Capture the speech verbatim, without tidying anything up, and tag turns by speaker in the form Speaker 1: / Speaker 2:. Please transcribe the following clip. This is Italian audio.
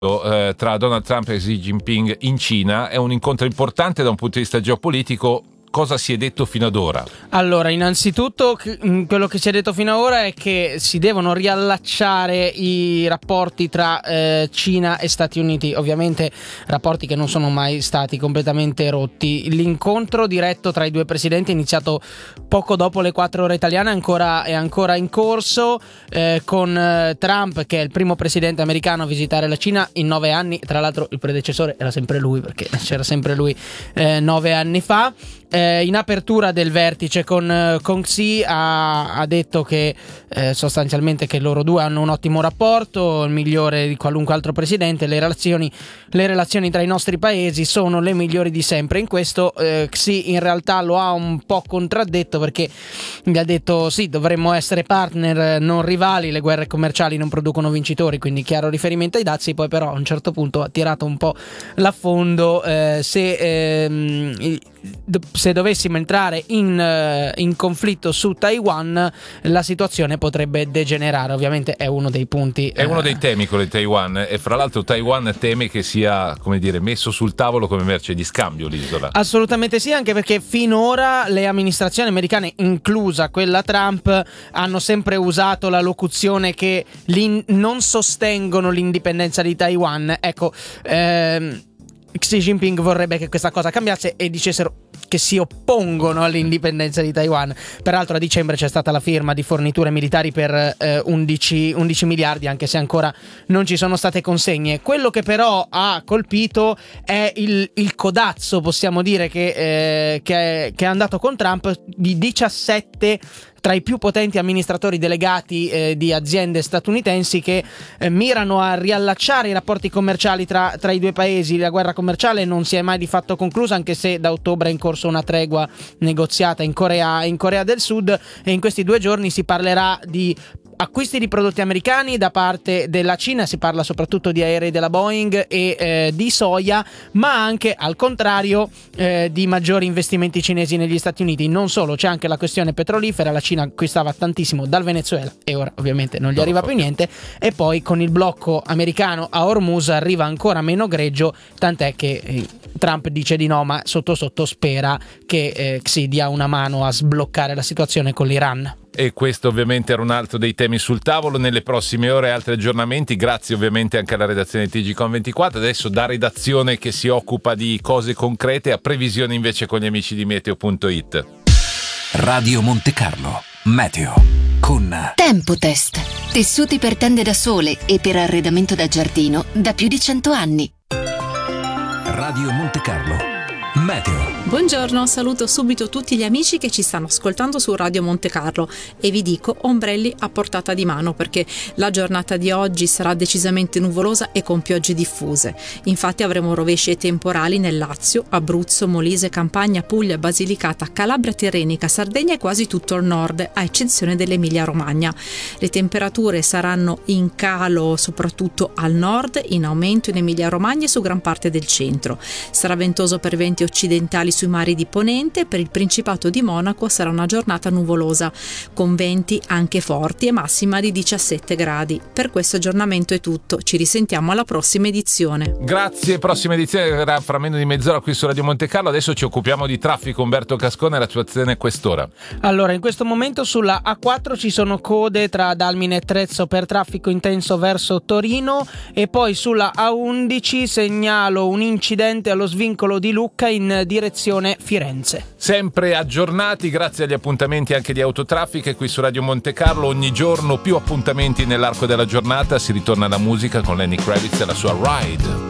Speaker 1: eh, tra Donald Trump e Xi Jinping in Cina. È un incontro importante da un punto di vista geopolitico. Cosa si è detto fino ad ora?
Speaker 2: Allora, innanzitutto quello che si è detto fino ad ora è che si devono riallacciare i rapporti tra eh, Cina e Stati Uniti, ovviamente rapporti che non sono mai stati completamente rotti. L'incontro diretto tra i due presidenti è iniziato poco dopo le quattro ore italiane, ancora, è ancora in corso, eh, con eh, Trump, che è il primo presidente americano a visitare la Cina in nove anni. Tra l'altro il predecessore era sempre lui, perché c'era sempre lui eh, nove anni fa. Eh, in apertura del vertice con, con Xi ha, ha detto che eh, sostanzialmente che loro due hanno un ottimo rapporto, il migliore di qualunque altro presidente. Le relazioni, le relazioni tra i nostri paesi sono le migliori di sempre. In questo eh, Xi in realtà lo ha un po' contraddetto, perché gli ha detto sì, dovremmo essere partner, non rivali, le guerre commerciali non producono vincitori, quindi chiaro riferimento ai dazi. Poi però a un certo punto ha tirato un po' l'affondo. eh, se ehm, se dovessimo entrare in, in conflitto su Taiwan, la situazione potrebbe degenerare. Ovviamente è uno dei punti,
Speaker 1: è uno dei temi quello di Taiwan, e fra l'altro Taiwan teme che sia, come dire, messo sul tavolo come merce di scambio l'isola.
Speaker 2: Assolutamente sì, anche perché finora le amministrazioni americane, inclusa quella Trump, hanno sempre usato la locuzione che non sostengono l'indipendenza di Taiwan. Ecco, ehm Xi Jinping vorrebbe che questa cosa cambiasse e dicessero che si oppongono all'indipendenza di Taiwan. Peraltro a dicembre c'è stata la firma di forniture militari per eh, undici miliardi, anche se ancora non ci sono state consegne. Quello che però ha colpito è il, il codazzo, possiamo dire, che, eh, che, è, che è andato con Trump, di diciassette tra i più potenti amministratori delegati eh, di aziende statunitensi che eh, mirano a riallacciare i rapporti commerciali tra, tra i due paesi. La guerra commerciale non si è mai di fatto conclusa, anche se da ottobre è in corso una tregua negoziata in Corea, in Corea del Sud, e in questi due giorni si parlerà di acquisti di prodotti americani da parte della Cina. Si parla soprattutto di aerei della Boeing e eh, di soia, ma anche al contrario eh, di maggiori investimenti cinesi negli Stati Uniti. Non solo, c'è anche la questione petrolifera. La Cina acquistava tantissimo dal Venezuela e ora ovviamente non gli non arriva più niente, e poi con il blocco americano a Hormuz arriva ancora meno greggio, tant'è che eh, Trump dice di no, ma sotto sotto spera che eh, Xi dia una mano a sbloccare la situazione con l'Iran.
Speaker 1: E questo ovviamente era un altro dei temi sul tavolo. Nelle prossime ore altri aggiornamenti, grazie ovviamente anche alla redazione di T G Com ventiquattro. Adesso da redazione che si occupa di cose concrete a previsione invece con gli amici di Meteo punto it.
Speaker 3: Radio Monte Carlo Meteo con
Speaker 4: Tempotest, tessuti per tende da sole e per arredamento da giardino da più di cento anni.
Speaker 3: Radio Monte Carlo Meteo.
Speaker 5: Buongiorno, saluto subito tutti gli amici che ci stanno ascoltando su Radio Monte Carlo e vi dico ombrelli a portata di mano, perché la giornata di oggi sarà decisamente nuvolosa e con piogge diffuse. Infatti avremo rovesci e temporali nel Lazio, Abruzzo, Molise, Campania, Puglia, Basilicata, Calabria, Tirrenica, Sardegna e quasi tutto il nord, a eccezione dell'Emilia Romagna. Le temperature saranno in calo soprattutto al nord, in aumento in Emilia Romagna e su gran parte del centro. Sarà ventoso per venti occidentali sui mari di Ponente. Per il Principato di Monaco sarà una giornata nuvolosa con venti anche forti e massima di diciassette gradi. Per questo aggiornamento è tutto, ci risentiamo alla prossima edizione.
Speaker 1: Grazie, prossima edizione sarà fra meno di mezz'ora qui su Radio Monte Carlo. Adesso ci occupiamo di traffico. Umberto Cascone, la situazione è quest'ora.
Speaker 2: Allora, in questo momento sulla A quattro ci sono code tra Dalmine e Trezzo per traffico intenso verso Torino, e poi sulla A undici segnalo un incidente allo svincolo di Lucca in direzione Firenze.
Speaker 1: Sempre aggiornati grazie agli appuntamenti anche di Autotraffic, e qui su Radio Monte Carlo ogni giorno più appuntamenti nell'arco della giornata. Si ritorna alla musica con Lenny Kravitz e la sua Ride.